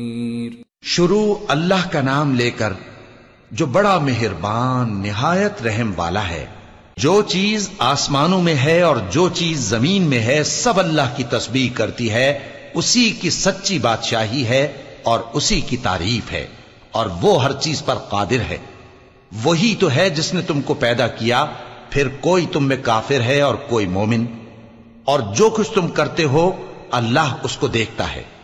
शुरू अल्लाह का नाम लेकर जो बड़ा मेहरबान निहायत रहम वाला है। जो चीज आसमानों में है और जो चीज जमीन में है सब अल्लाह की तस्बीह करती है। उसी की सच्ची बादशाही है और उसी की तारीफ है और वो हर चीज पर कादिर है। वही तो है जिसने तुमको पैदा किया, फिर कोई तुम में काफिर है और कोई मोमिन, और जो कुछ तुम करते हो अल्लाह उसको देखता है।